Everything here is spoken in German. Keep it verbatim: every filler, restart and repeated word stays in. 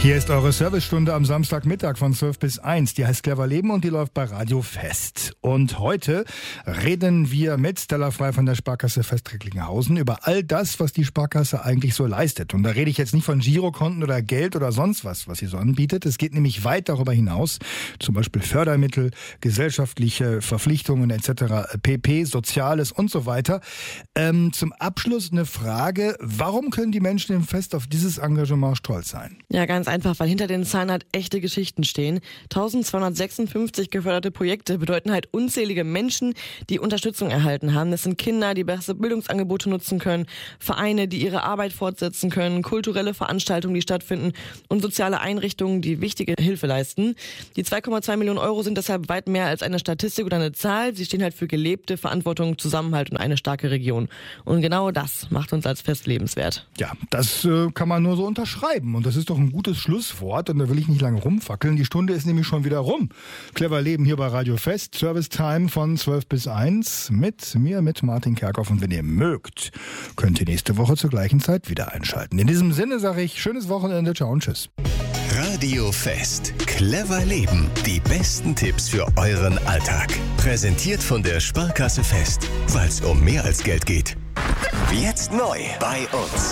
Hier ist eure Servicestunde am Samstagmittag von zwölf bis eins. Die heißt Clever Leben und die läuft bei Radio Fest. Und heute reden wir mit Stella Frey von der Sparkasse Fest-Recklinghausen über all das, was die Sparkasse eigentlich so leistet. Und da rede ich jetzt nicht von Girokonten oder Geld oder sonst was, was sie so anbietet. Es geht nämlich weit darüber hinaus. Zum Beispiel Fördermittel, gesellschaftliche Verpflichtungen et cetera, P P, Soziales und so weiter. Ähm, zum Abschluss eine Frage. Warum können die Menschen im Fest auf dieses Engagement stolz sein? Ja, ganz einfach, weil hinter den Zahlen halt echte Geschichten stehen. eintausendzweihundertsechsundfünfzig geförderte Projekte bedeuten halt unzählige Menschen, die Unterstützung erhalten haben. Das sind Kinder, die beste Bildungsangebote nutzen können, Vereine, die ihre Arbeit fortsetzen können, kulturelle Veranstaltungen, die stattfinden und soziale Einrichtungen, die wichtige Hilfe leisten. Die zwei Komma zwei Millionen Euro sind deshalb weit mehr als eine Statistik oder eine Zahl. Sie stehen halt für gelebte Verantwortung, Zusammenhalt und eine starke Region. Und genau das macht uns als Fest lebenswert. Ja, das äh, kann man nur so unterschreiben. Und das ist doch ein gutes Schlusswort. Und da will ich nicht lange rumfackeln. Die Stunde ist nämlich schon wieder rum. Clever Leben hier bei Radio Fest. Service Time von zwölf bis eins mit mir, mit Martin Kerkhoff. Und wenn ihr mögt, könnt ihr nächste Woche zur gleichen Zeit wieder einschalten. In diesem Sinne sage ich, schönes Wochenende. Ciao und tschüss. Radio Fest. Clever Leben. Die besten Tipps für euren Alltag. Präsentiert von der Sparkasse Fest. Weil es um mehr als Geld geht. Jetzt neu bei uns.